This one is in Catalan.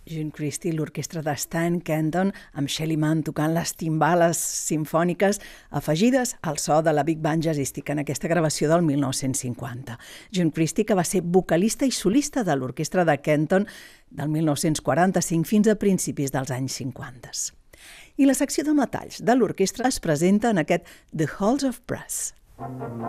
June Christy, l'orquestra de Stan Kenton, amb Shelly Manne tocant les timbales simfòniques afegides al so de la Big Band jazzística en aquesta gravació del 1950. June Christy, que va ser vocalista i solista de l'orquestra de Kenton del 1945 fins a principis dels anys 50. I la secció de metalls de l'orquestra es presenta en aquest The Halls of Brass.